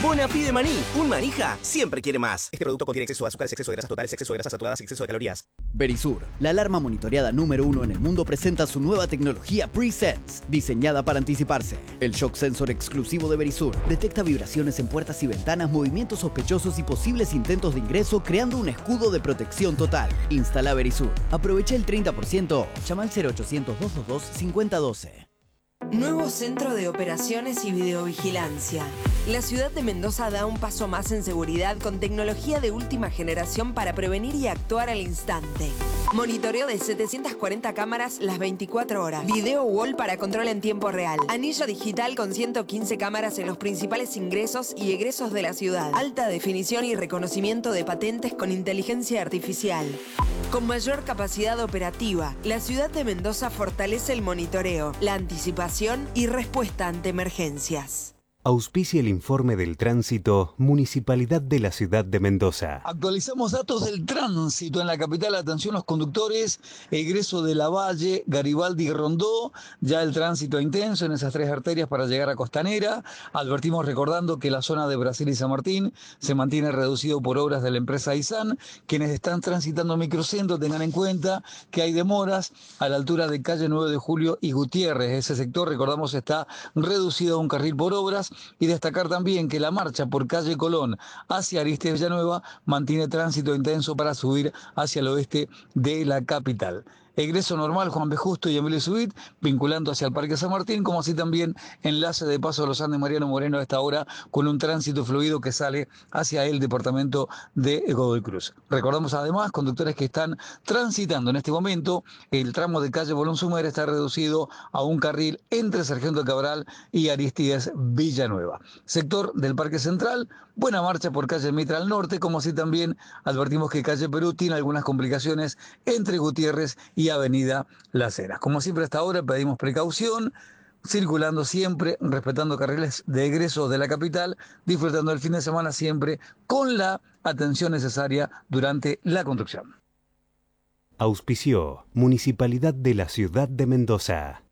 Bonafide Maní. Un manija siempre quiere más. Este producto contiene exceso de azúcares, exceso de grasas totales, exceso de grasas saturadas, exceso de calorías. Verisur, la alarma monitoreada número 1 en el mundo, presenta su nueva tecnología Pre-Sense, diseñada para anticiparse. El shock sensor exclusivo de Verisur detecta vibraciones en puertas y ventanas, movimientos sospechosos y posibles intentos de ingreso, creando un escudo de protección total. Instala Verisur. Aprovecha el 30%. Llama al 0800 222 5012. Nuevo Centro de Operaciones y Videovigilancia. La ciudad de Mendoza da un paso más en seguridad con tecnología de última generación para prevenir y actuar al instante. Monitoreo de 740 cámaras las 24 horas. Video wall para control en tiempo real. Anillo digital con 115 cámaras en los principales ingresos y egresos de la ciudad. Alta definición y reconocimiento de patentes con inteligencia artificial. Con mayor capacidad operativa, la ciudad de Mendoza fortalece el monitoreo, la anticipación y respuesta ante emergencias. Auspicia el informe del tránsito, Municipalidad de la Ciudad de Mendoza. Actualizamos datos del tránsito en la capital. Atención los conductores, egreso de Lavalle, Garibaldi y Rondó. Ya el tránsito intenso en esas tres arterias para llegar a Costanera. Advertimos recordando que la zona de Brasil y San Martín se mantiene reducido por obras de la empresa Aizán. Quienes están transitando microcentro tengan en cuenta que hay demoras a la altura de calle 9 de Julio y Gutiérrez. Ese sector, recordamos, está reducido a un carril por obras. Y destacar también que la marcha por calle Colón hacia Aristóteles Villanueva mantiene tránsito intenso para subir hacia el oeste de la capital. Egreso normal Juan B. Justo y Emilio Subit, vinculando hacia el Parque San Martín, como así también enlace de Paso de los Andes Mariano Moreno a esta hora, con un tránsito fluido que sale hacia el departamento de Godoy Cruz. Recordamos además, conductores que están transitando en este momento, el tramo de calle Bolón Sumer está reducido a un carril entre Sargento Cabral y Aristides Villanueva. Sector del Parque Central, buena marcha por calle Mitra al norte, como así también advertimos que calle Perú tiene algunas complicaciones entre Gutiérrez y Avenida Las Heras. Como siempre hasta ahora pedimos precaución, circulando siempre, respetando carriles de egreso de la capital, disfrutando el fin de semana siempre con la atención necesaria durante la conducción. Auspició Municipalidad de la Ciudad de Mendoza.